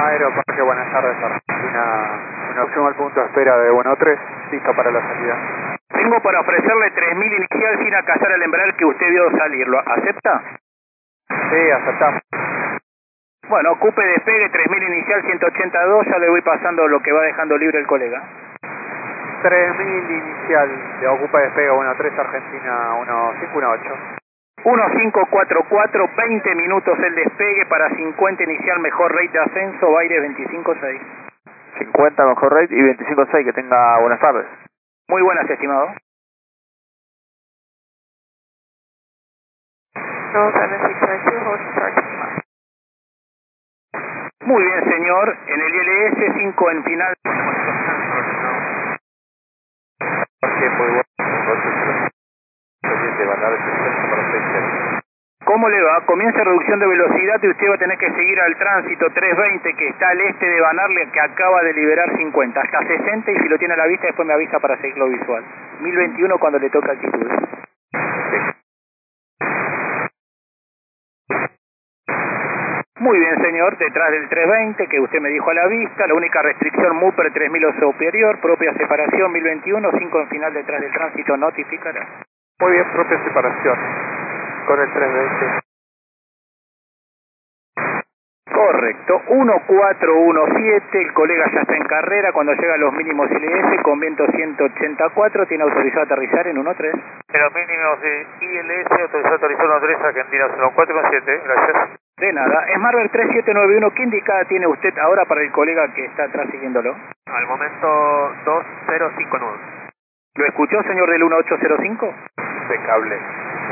Aeroparque, buenas tardes, Argentina, próximo al punto de espera de 1-3, listo para la salida. Tengo para ofrecerle 3000 inicial sin acasar el embraer que usted vio salir, ¿lo acepta? Sí, aceptamos. Bueno, ocupe despegue, 3000 inicial, 182, ya le voy pasando lo que va dejando libre el colega. 3000 inicial, de ocupa despegue 1-3, Argentina 1518. 1544, 20 minutos el despegue para 50 inicial, mejor rate de ascenso, Baires 256. 50 mejor rate y 25.6, que tenga buenas tardes. Muy buenas, estimado. No, 7642, hold start. Muy bien, señor. En el ILS 5 en final. ¿Cómo le va? Comienza reducción de velocidad y usted va a tener que seguir al tránsito 320 que está al este de Banarle, que acaba de liberar 50, hasta 60, y si lo tiene a la vista después me avisa para seguirlo visual. 1021 cuando le toca altitud. Muy bien, señor, detrás del 320 que usted me dijo a la vista, la única restricción Mooper 3000 o superior, propia separación 1021, 5 en final detrás del tránsito, notificará. Muy bien, propia separación, con el 320. Correcto, 1417, el colega ya está en carrera, cuando llega a los mínimos ILS con viento 184, tiene autorizado a aterrizar en 13. En los mínimos de ILS, autorizado 13, Argentina 1417, gracias. De nada, es Marvel 3791, ¿qué indicada tiene usted ahora para el colega que está atrás siguiéndolo? Al momento 2059. ¿Lo escuchó, señor del 1805? Impecable.